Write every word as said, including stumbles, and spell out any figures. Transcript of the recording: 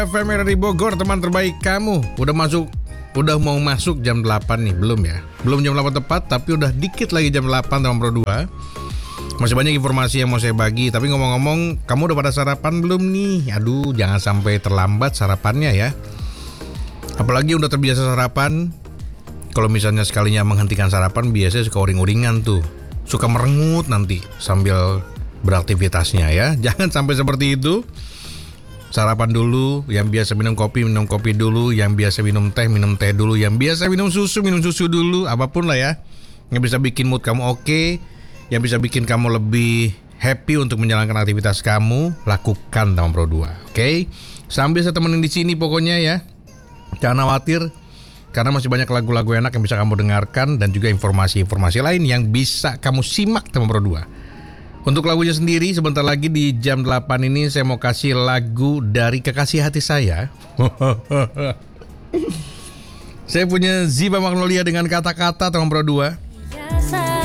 F M dari Bogor, teman terbaik kamu. Udah masuk, udah mau masuk jam delapan nih, belum ya? Belum jam delapan tepat, tapi udah dikit lagi jam delapan teman Pro dua. Masih banyak informasi yang mau saya bagi, tapi ngomong-ngomong, kamu udah pada sarapan belum nih? Aduh, jangan sampai terlambat sarapannya ya. Apalagi udah terbiasa sarapan, kalau misalnya sekalinya menghentikan sarapan, biasanya suka uring-uringan tuh. Suka merengut nanti sambil beraktivitasnya ya. Jangan sampai seperti itu. Sarapan dulu, yang biasa minum kopi, minum kopi dulu, yang biasa minum teh, minum teh dulu, yang biasa minum susu, minum susu dulu, apapun lah ya. Yang bisa bikin mood kamu oke, yang bisa bikin kamu lebih happy untuk menjalankan aktivitas kamu, lakukan teman Pro dua, oke? Sambil saya temenin di sini pokoknya ya. Jangan khawatir, karena masih banyak lagu-lagu enak yang bisa kamu dengarkan dan juga informasi-informasi lain yang bisa kamu simak teman Pro dua. Untuk lagunya sendiri, sebentar lagi di jam delapan ini saya mau kasih lagu dari kekasih hati saya. Saya punya Ziva Magnolia dengan kata-kata teman Pro dua.